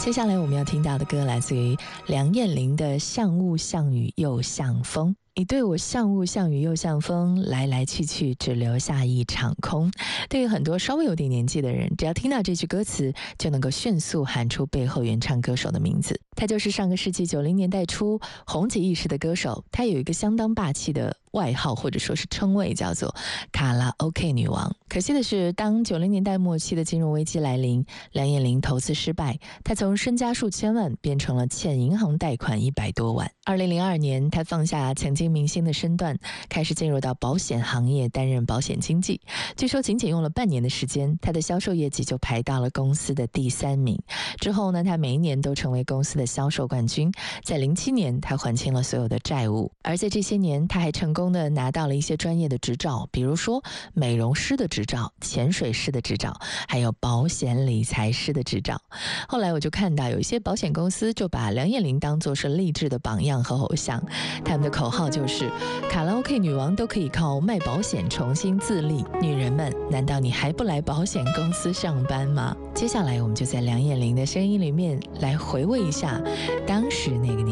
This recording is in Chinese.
接下来我们要听到的歌来自于梁燕玲的《像雾像雨又像风》。你对我像雾像雨又像风，来来去去只留下一场空。对于很多稍微有点年纪的人，只要听到这句歌词，就能够迅速喊出背后原唱歌手的名字。他就是上个世纪90年代初红极一时的歌手，他有一个相当霸气的外号或者说是称谓，叫做卡拉 OK 女王。可惜的是，当90年代末期的金融危机来临，梁燕玲投资失败，她从身家数千万变成了欠银行贷款100多万。2002年，她放下曾经明星的身段，开始进入到保险行业担任保险经纪。据说仅仅用了半年的时间，她的销售业绩就排到了公司的第3名。之后呢，她每一年都成为公司的销售冠军。在07年，她还清了所有的债务，而在这些年，她还成功的拿到了一些专业的执照，比如说美容师的执照、潜水师的执照，还有保险理财师的执照。后来我就看到有一些保险公司就把梁燕玲当作是励志的榜样和偶像，他们的口号就是卡拉 OK 女王都可以靠卖保险重新自立，女人们难道你还不来保险公司上班吗？接下来我们就在梁燕玲的声音里面来回味一下当时那个年